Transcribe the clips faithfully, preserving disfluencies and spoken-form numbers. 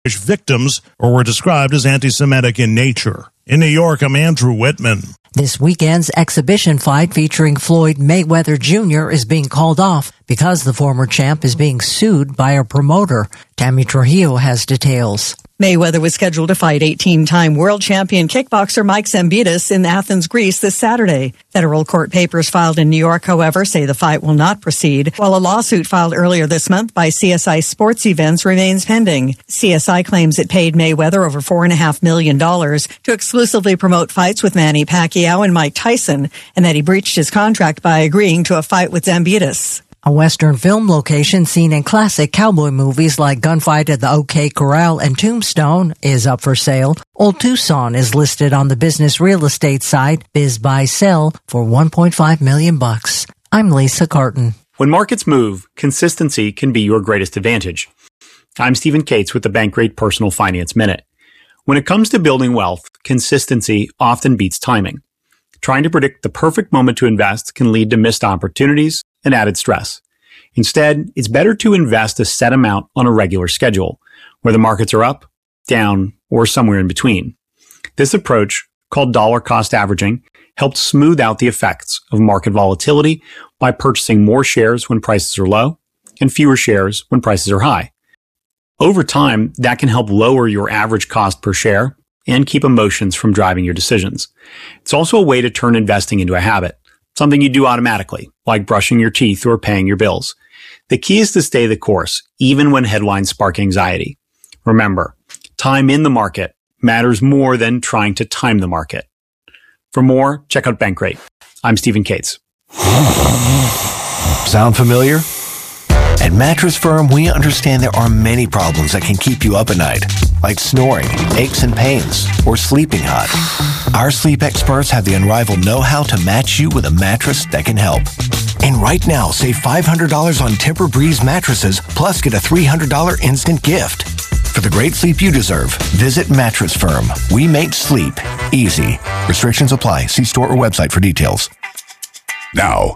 victims or were described as anti-Semitic in nature. In New York, I'm Andrew Whitman. This weekend's exhibition fight featuring Floyd Mayweather Junior is being called off because the former champ is being sued by a promoter. Tammy Trujillo has details. Mayweather was scheduled to fight eighteen-time world champion kickboxer Mike Zambidis in Athens, Greece this Saturday. Federal court papers filed in New York, however, say the fight will not proceed, while a lawsuit filed earlier this month by C S I Sports Events remains pending. C S I claims it paid Mayweather over four point five million dollars to exclusively promote fights with Manny Pacquiao and Mike Tyson, and that he breached his contract by agreeing to a fight with Zambidis. A Western film location seen in classic cowboy movies like Gunfight at the OK Corral and Tombstone is up for sale. Old Tucson is listed on the business real estate site Biz Buy Sell for one point five million bucks. I'm Lisa Carton. When markets move, consistency can be your greatest advantage. I'm Stephen Cates with the Bankrate Personal Finance Minute. When it comes to building wealth, consistency often beats timing. Trying to predict the perfect moment to invest can lead to missed opportunities and added stress. Instead, it's better to invest a set amount on a regular schedule, where the markets are up, down, or somewhere in between. This approach, called dollar cost averaging, helps smooth out the effects of market volatility by purchasing more shares when prices are low and fewer shares when prices are high. Over time, that can help lower your average cost per share and keep emotions from driving your decisions. It's also a way to turn investing into a habit, something you do automatically, like brushing your teeth or paying your bills. The key is to stay the course, even when headlines spark anxiety. Remember, time in the market matters more than trying to time the market. For more, check out Bankrate. I'm Stephen Cates. Sound familiar? At Mattress Firm, we understand there are many problems that can keep you up at night, like snoring, aches and pains, or sleeping hot. Our sleep experts have the unrivaled know-how to match you with a mattress that can help. And right now, save five hundred dollars on Tempur-Breeze mattresses, plus get a three hundred dollars instant gift. For the great sleep you deserve, visit Mattress Firm. We make sleep easy. Restrictions apply. See store or website for details. Now,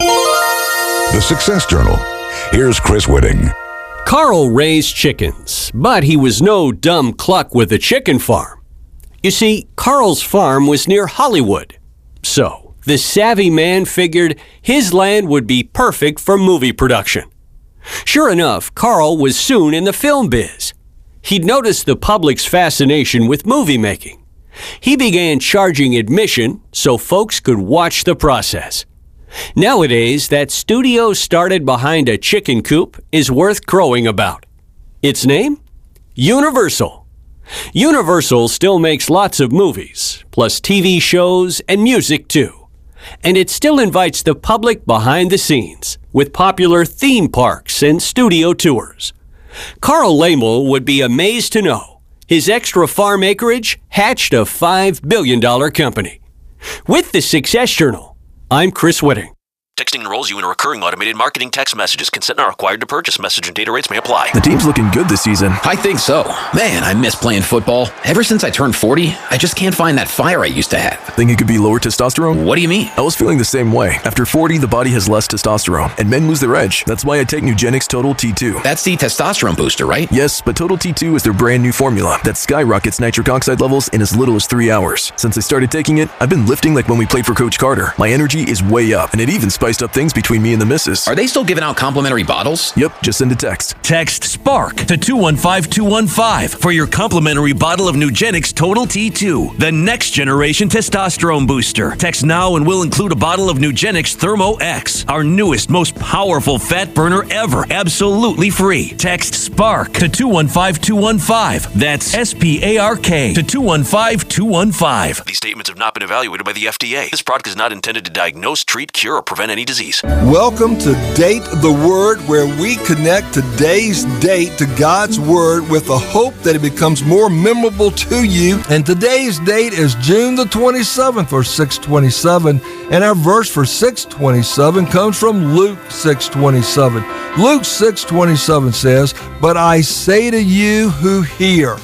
the Success Journal. Here's Chris Whitting. Carl raised chickens, but he was no dumb cluck with a chicken farm. You see, Carl's farm was near Hollywood. So, the savvy man figured his land would be perfect for movie production. Sure enough, Carl was soon in the film biz. He'd noticed the public's fascination with movie making. He began charging admission so folks could watch the process. Nowadays, that studio started behind a chicken coop is worth crowing about. Its name? Universal. Universal still makes lots of movies, plus T V shows and music too. And it still invites the public behind the scenes with popular theme parks and studio tours. Carl Lamel would be amazed to know his extra farm acreage hatched a five billion dollars company. With the Success Journal, I'm Chris Whitting. Texting enrolls you in a recurring automated marketing text messages. Consent not required to purchase. Message and data rates may apply. The team's looking good this season. I think so. Man, I miss playing football. Ever since I turned forty, I just can't find that fire I used to have. Think it could be lower testosterone? What do you mean? I was feeling the same way. After forty, the body has less testosterone, and men lose their edge. That's why I take Nugenix Total T two. That's the testosterone booster, right? Yes, but Total T two is their brand new formula that skyrockets nitric oxide levels in as little as three hours. Since I started taking it, I've been lifting like when we played for Coach Carter. My energy is way up, and it even spiced up things between me and the missus. Are they still giving out complimentary bottles? Yep, just send a text. Text SPARK to two one five two one five for your complimentary bottle of Nugenix Total T two, the next generation testosterone booster. Text now and we'll include a bottle of Nugenix Thermo X, our newest, most powerful fat burner ever, absolutely free. Text SPARK to two one five two one five. That's S P A R K to two one five two one five. These statements have not been evaluated by the F D A. This product is not intended to diagnose, treat, cure, or prevent any disease. Welcome to Date the Word, where we connect today's date to God's Word with the hope that it becomes more memorable to you. And today's date is June the twenty-seventh, or six twenty-seven. And our verse for six twenty-seven comes from Luke six twenty-seven. Luke six twenty-seven says, "But I say to you who hear,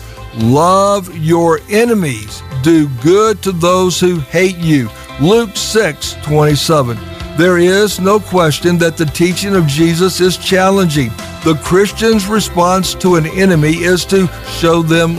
love your enemies, do good to those who hate you." Luke six twenty-seven. There is no question that the teaching of Jesus is challenging. The Christian's response to an enemy is to show them